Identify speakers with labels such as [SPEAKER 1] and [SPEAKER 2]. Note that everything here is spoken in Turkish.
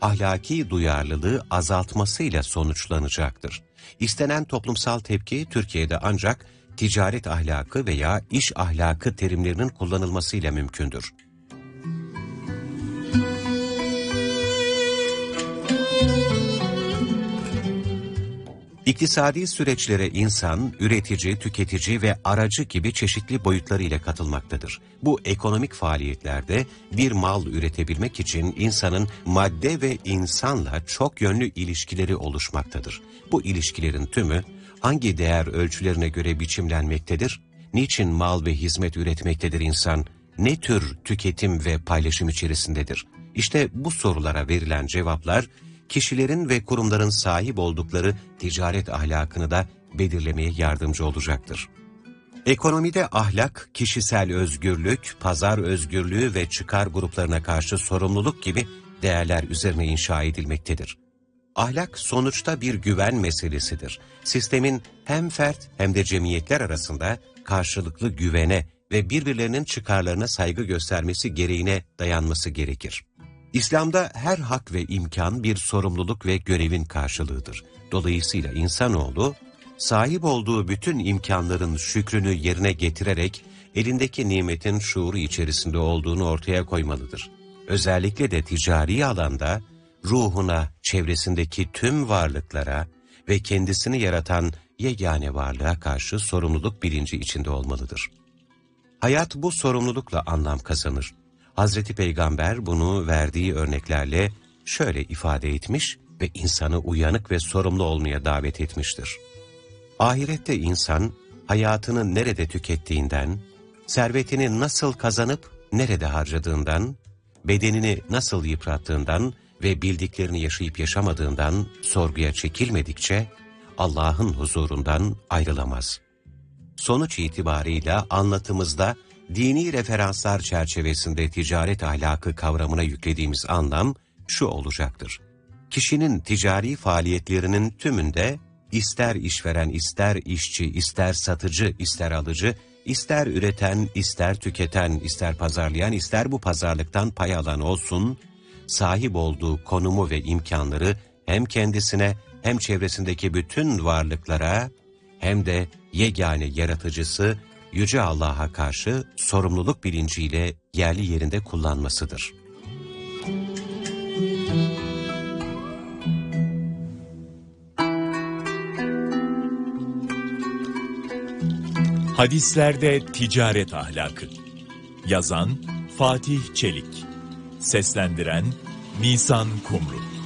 [SPEAKER 1] ahlaki duyarlılığı azaltmasıyla sonuçlanacaktır. İstenen toplumsal tepki Türkiye'de ancak ticaret ahlakı veya iş ahlakı terimlerinin kullanılmasıyla mümkündür. İktisadi süreçlere insan, üretici, tüketici ve aracı gibi çeşitli boyutlarıyla katılmaktadır. Bu ekonomik faaliyetlerde bir mal üretebilmek için insanın madde ve insanla çok yönlü ilişkileri oluşmaktadır. Bu ilişkilerin tümü hangi değer ölçülerine göre biçimlenmektedir? Niçin mal ve hizmet üretmektedir insan? Ne tür tüketim ve paylaşım içerisindedir? İşte bu sorulara verilen cevaplar, kişilerin ve kurumların sahip oldukları ticaret ahlakını da belirlemeye yardımcı olacaktır. Ekonomide ahlak, kişisel özgürlük, pazar özgürlüğü ve çıkar gruplarına karşı sorumluluk gibi değerler üzerine inşa edilmektedir. Ahlak sonuçta bir güven meselesidir. Sistemin hem fert hem de cemiyetler arasında karşılıklı güvene ve birbirlerinin çıkarlarına saygı göstermesi gereğine dayanması gerekir. İslam'da her hak ve imkan bir sorumluluk ve görevin karşılığıdır. Dolayısıyla insanoğlu, sahip olduğu bütün imkanların şükrünü yerine getirerek elindeki nimetin şuuru içerisinde olduğunu ortaya koymalıdır. Özellikle de ticari alanda ruhuna, çevresindeki tüm varlıklara ve kendisini yaratan yegane varlığa karşı sorumluluk bilinci içinde olmalıdır. Hayat bu sorumlulukla anlam kazanır. Hazreti Peygamber bunu verdiği örneklerle şöyle ifade etmiş ve insanı uyanık ve sorumlu olmaya davet etmiştir. Ahirette insan hayatını nerede tükettiğinden, servetini nasıl kazanıp nerede harcadığından, bedenini nasıl yıprattığından ve bildiklerini yaşayıp yaşamadığından sorguya çekilmedikçe Allah'ın huzurundan ayrılamaz. Sonuç itibarıyla anlatımızda dini referanslar çerçevesinde ticaret ahlakı kavramına yüklediğimiz anlam şu olacaktır. Kişinin ticari faaliyetlerinin tümünde ister işveren, ister işçi, ister satıcı, ister alıcı, ister üreten, ister tüketen, ister pazarlayan, ister bu pazarlıktan pay alan olsun, sahip olduğu konumu ve imkanları hem kendisine hem çevresindeki bütün varlıklara hem de yegane yaratıcısı Yüce Allah'a karşı sorumluluk bilinciyle yerli yerinde kullanmasıdır.
[SPEAKER 2] Hadislerde ticaret ahlakı. Yazan Fatih Çelik. Seslendiren Nisan Kumru.